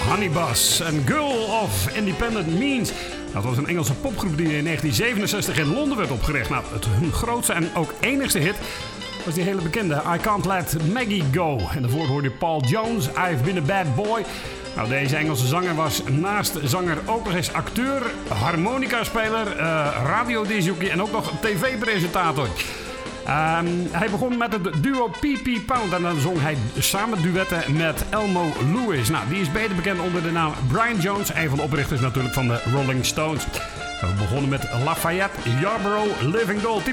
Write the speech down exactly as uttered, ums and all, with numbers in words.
Honey Bus en Girl of Independent Means. Dat was een Engelse popgroep die in negentien zevenenzestig in Londen werd opgericht. Nou, het, hun grootste en ook enigste hit was die hele bekende I Can't Let Maggie Go. En daarvoor hoorde je Paul Jones, I've Been a Bad Boy. Nou, deze Engelse zanger was naast zanger ook nog eens acteur, harmonica-speler, uh, radio-disjockey en ook nog tv-presentator. Um, hij begon met het duo P P Pound en dan zong hij samen duetten met Elmo Lewis. Nou, die is beter bekend onder de naam Brian Jones, een van de oprichters natuurlijk van de Rolling Stones. We begonnen met Lafayette, Yarborough, Living Doll.